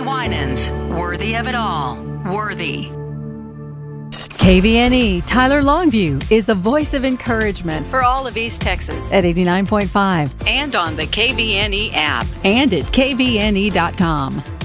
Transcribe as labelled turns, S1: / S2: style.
S1: Winans. Worthy of it all. Worthy.
S2: KVNE Tyler Longview is the voice of encouragement for all of East Texas at 89.5 and on the KVNE app and at kvne.com.